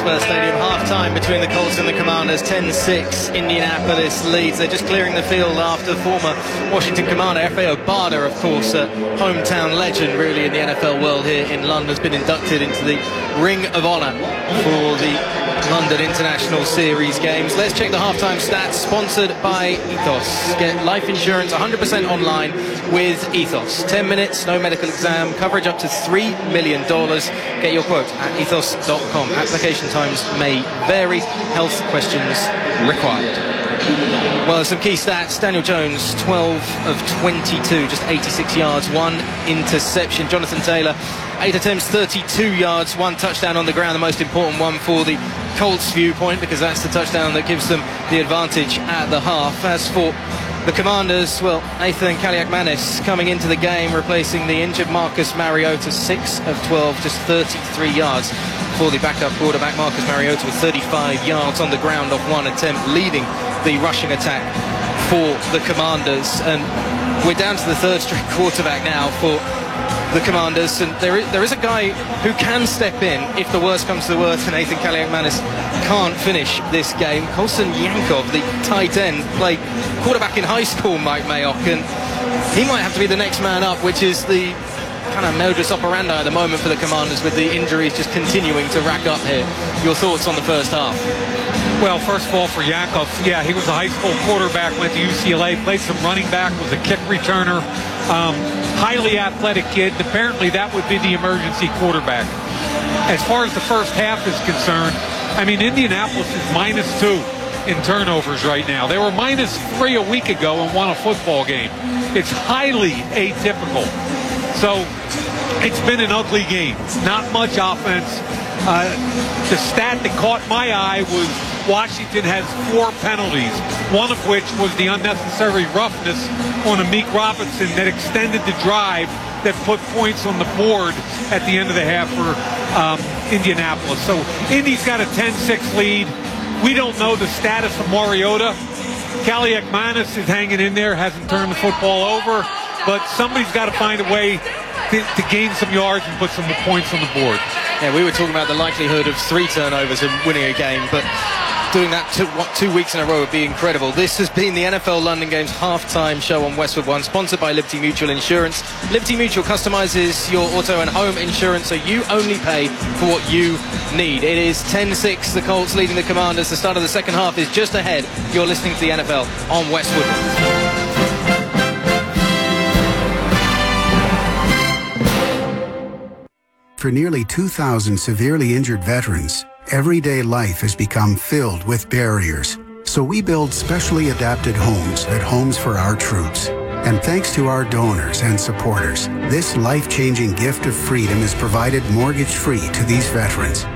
Express Stadium. Half-time between the Colts and the Commanders. 10-6, Indianapolis leads. They're just clearing the field after former Washington Commander F.A. Obada, of course, a hometown legend really in the NFL world here in London, has been inducted into the Ring of Honor for the London International Series games. Let's check the halftime stats, sponsored by Ethos. Get life insurance 100% online with Ethos. 10 minutes, no medical exam, coverage up to $3 million. Get your quote at ethos.com. Application times may vary. Health questions required. Well, some key stats. Daniel Jones, 12 of 22, just 86 yards, 1 interception. Jonathan Taylor, 8 attempts, 32 yards, 1 touchdown on the ground, the most important one for the Colts viewpoint, because that's the touchdown that gives them the advantage at the half. As for the Commanders, well, Nathan Kaliakmanis coming into the game, replacing the injured Marcus Mariota, 6 of 12, just 33 yards for the backup quarterback. Marcus Mariota with 35 yards on the ground off 1 attempt, leading the rushing attack for the Commanders. And we're down to the third string quarterback now for the Commanders, and there is a guy who can step in if the worst comes to the worst and Nathan Kaliakmanis can't finish this game. Colson Yankov, the tight end, played quarterback in high school, Mike Mayock, and he might have to be the next man up, which is the kind of modus operandi at the moment for the Commanders, with the injuries just continuing to rack up here. Your thoughts on the first half? Well, first of all, for Yankov, yeah, he was a high school quarterback, went to UCLA, played some running back, was a kick returner, highly athletic kid. Apparently, that would be the emergency quarterback. As far as the first half is concerned, I mean, Indianapolis is -2 in turnovers right now. They were -3 a week ago and won a football game. It's highly atypical. So it's been an ugly game. Not much offense. The stat that caught my eye was Washington has 4 penalties, one of which was the unnecessary roughness on Amik Robinson that extended the drive that put points on the board at the end of the half for Indianapolis. So Indy's got a 10-6 lead. We don't know the status of Mariota. Kaliakmanis is hanging in there, hasn't turned the football over, but somebody's got to find a way to gain some yards and put some points on the board. Yeah, we were talking about the likelihood of 3 turnovers and winning a game, but doing that 2 weeks in a row would be incredible. This has been the NFL London Games halftime show on Westwood One, sponsored by Liberty Mutual Insurance. Liberty Mutual customizes your auto and home insurance, so you only pay for what you need. It is 10-6, the Colts leading the Commanders. The start of the second half is just ahead. You're listening to the NFL on Westwood. For nearly 2,000 severely injured veterans, everyday life has become filled with barriers. So we build specially adapted homes at Homes for Our Troops. And thanks to our donors and supporters, this life-changing gift of freedom is provided mortgage-free to these veterans.